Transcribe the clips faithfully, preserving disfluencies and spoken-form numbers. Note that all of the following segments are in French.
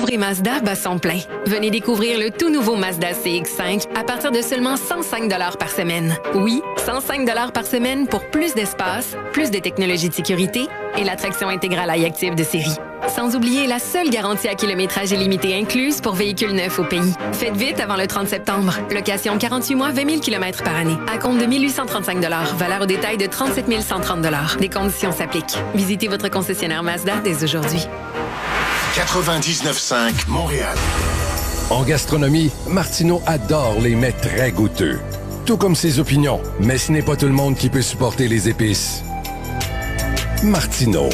Découvrez Mazda bat son plein. Venez découvrir le tout nouveau Mazda C X cinq à partir de seulement cent cinq dollars par semaine. Oui, cent cinq dollars par semaine pour plus d'espace, plus de technologie de sécurité et l'attraction intégrale iActive de série. Sans oublier la seule garantie à kilométrage illimité incluse pour véhicules neufs au pays. Faites vite avant le trente septembre. Location quarante-huit mois, vingt mille kilomètres par année. À compte de mille huit cent trente-cinq dollars. Valeur au détail de trente-sept mille cent trente dollars. Des conditions s'appliquent. Visitez votre concessionnaire Mazda dès aujourd'hui. quatre-vingt-dix-neuf cinq Montréal. En gastronomie, Martineau adore les mets très goûteux. Tout comme ses opinions, mais ce n'est pas tout le monde qui peut supporter les épices. Martineau.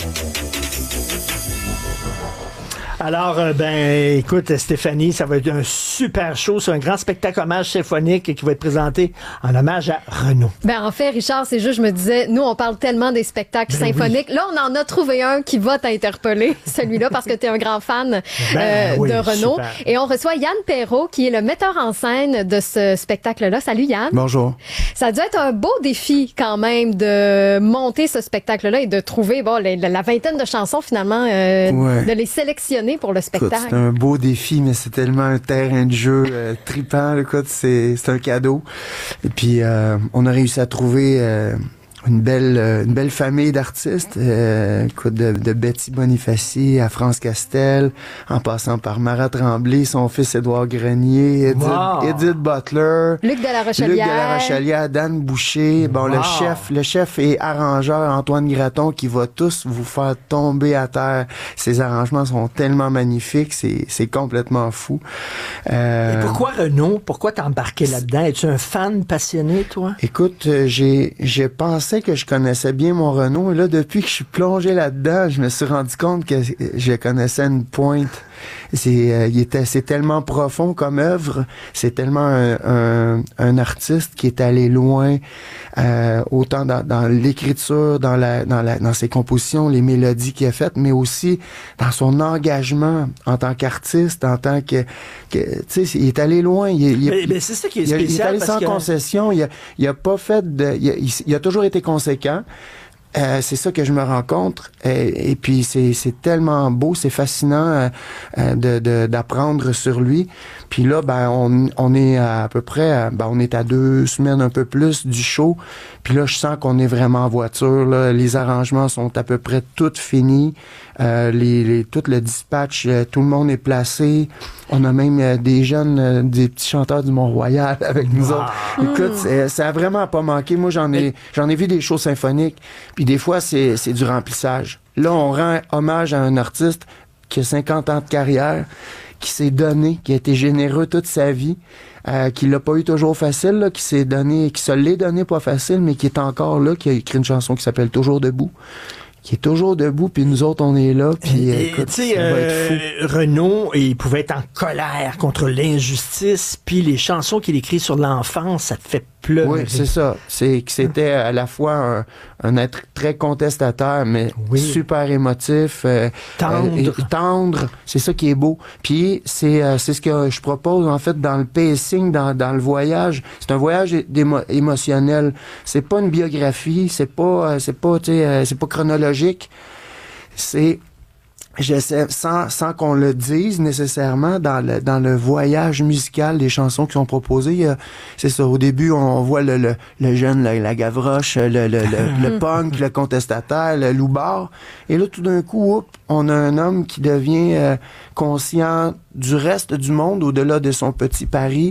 Alors, euh, ben, écoute, Stéphanie, ça va être un super show. C'est un grand spectacle hommage symphonique qui va être présenté en hommage à Renaud. Ben, en fait, Richard, c'est juste, je me disais, nous, on parle tellement des spectacles ben symphoniques. Oui. Là, on en a trouvé un qui va t'interpeller, celui-là, parce que tu es un grand fan ben, euh, oui, de Renaud. Super. Et on reçoit Yann Perrault, qui est le metteur en scène de ce spectacle-là. Salut, Yann. Bonjour. Ça a dû être un beau défi, quand même, de monter ce spectacle-là et de trouver, bon, la, la vingtaine de chansons, finalement, euh, ouais. de les sélectionner pour le spectacle. Écoute, c'est un beau défi, mais c'est tellement un terrain de jeu euh, trippant. Écoute, c'est, c'est un cadeau. Et puis, euh, on a réussi à trouver euh, une belle euh, une belle famille d'artistes. Euh, écoute, de, de Betty Bonifaci à France Castel, en passant par Marat Tremblay, son fils Édouard Grenier, Edith, wow. Edith Butler, Luc de la Rochelière, Luc de la Rochelière, Dan Boucher. Bon, wow. le chef, le chef et arrangeur Antoine Graton qui va tous vous faire tomber à terre. Ses arrangements sont tellement magnifiques, c'est c'est complètement fou. Euh, et pourquoi Renaud? Pourquoi t'es embarqué là-dedans? Es-tu un fan passionné, toi? Écoute, j'ai j'ai pensé que je connaissais bien mon Renaud, et là, depuis que je suis plongé là-dedans, je me suis rendu compte que je connaissais une pointe. C'est, euh, il était, c'est tellement profond comme œuvre, c'est tellement un, un, un artiste qui est allé loin, euh, autant dans, dans l'écriture, dans la, dans la, dans ses compositions, les mélodies qu'il a faites, mais aussi dans son engagement en tant qu'artiste, en tant que, que tu sais, il est allé loin. Il, il, mais, mais c'est ça qui est spécial. Il, il est allé sans que... concession. Il a, il a pas fait de, il a, il, il a toujours été conséquent. Euh, c'est ça que je me rencontre et, et puis c'est c'est tellement beau, c'est fascinant euh, de, de d'apprendre sur lui. Puis là ben on on est à, à peu près à, ben on est à deux semaines un peu plus du show. Puis là je sens qu'on est vraiment en voiture là, les arrangements sont à peu près tous finis. Euh, les, les tout le dispatch, euh, tout le monde est placé. On a même euh, des jeunes, euh, des petits chanteurs du Mont-Royal avec nous wow. autres. Écoute, c'est, ça a vraiment pas manqué. Moi, j'en ai, j'en ai vu des shows symphoniques. Puis des fois, c'est, c'est du remplissage. Là, on rend hommage à un artiste qui a cinquante ans de carrière, qui s'est donné, qui a été généreux toute sa vie, euh, qui l'a pas eu toujours facile, là, qui s'est donné, qui se l'est donné pas facile, mais qui est encore là, qui a écrit une chanson qui s'appelle Toujours debout. Qui est toujours debout, puis nous autres, on est là, puis écoute, ça euh, va être fou. Renaud, il pouvait être en colère contre l'injustice, puis les chansons qu'il écrit sur l'enfance, ça te fait pleurer. Oui, c'est ça. C'est que c'était à la fois un, un être très contestataire, mais oui. super émotif. Euh, tendre. Euh, et, tendre, c'est ça qui est beau. Puis c'est euh, c'est ce que je propose, en fait, dans le pacing, dans, dans le voyage. C'est un voyage émo- émotionnel. C'est pas une biographie, c'est pas, c'est pas, tu sais, euh, c'est pas chronologique. C'est... J'essaie, sans, sans qu'on le dise nécessairement, dans le, dans le voyage musical des chansons qui sont proposées, il y a, c'est ça, au début, on voit le, le, le jeune, la, la Gavroche, le, le, le, le punk, le contestataire, le loupard. Et là, tout d'un coup, oups, on a un homme qui devient euh, conscient du reste du monde, au-delà de son petit Paris.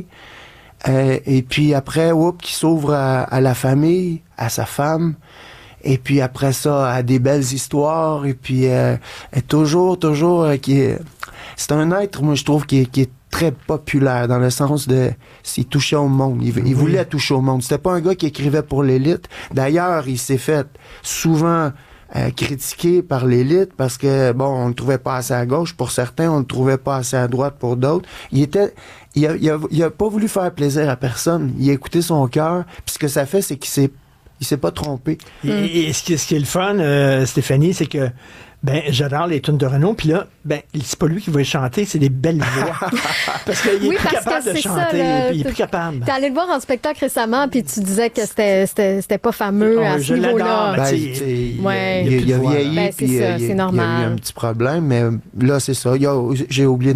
Euh, et puis après, oups, qui s'ouvre à, à la famille, à sa femme. Et puis après ça, à des belles histoires. Et puis euh, toujours, toujours, euh, qui est, c'est un être, moi je trouve, qui est, qui est très populaire dans le sens de, s'il touchait au monde, il, il oui. voulait toucher au monde. C'était pas un gars qui écrivait pour l'élite. D'ailleurs, il s'est fait souvent euh, critiquer par l'élite parce que bon, on le trouvait pas assez à gauche pour certains, on le trouvait pas assez à droite pour d'autres. Il était, il a, il a, il a pas voulu faire plaisir à personne. Il a écouté son cœur. Puis ce que ça fait, c'est qu'il s'est Il s'est pas trompé. Et, et ce, qui, ce qui est le fun, euh, Stéphanie, c'est que ben j'adore les tunes de Renaud, puis là, ben c'est pas lui qui va les chanter, c'est des belles voix. Parce qu'il est oui, plus capable de chanter, ça, il est plus capable. T'es allé le voir en spectacle récemment, puis tu disais que c'était, c'était, c'était pas fameux oh, à ce niveau-là. Ben, il, ouais. il, il, il a vieilli, ben, puis ça, il, c'est normal. il y a eu un petit problème, mais là, c'est ça. Il y a, j'ai oublié